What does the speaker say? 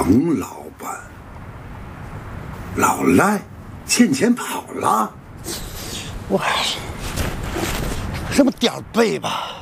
王老板，老赖欠钱跑了。 我这么点儿背吧。